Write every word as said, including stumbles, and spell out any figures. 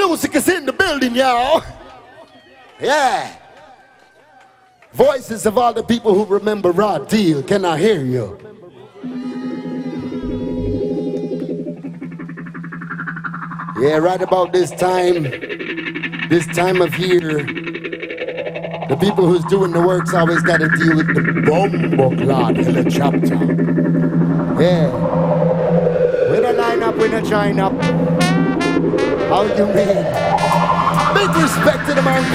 music is in the building, y'all. Yeah. Voices of all the people who remember Raw Deal. Can I hear you? Yeah, right about this time, this time of year, the people who's doing the work's always got to deal with the bumbo clot helicopter. Yeah. We don't line up, we don't join up. How you mean? Big respect to the man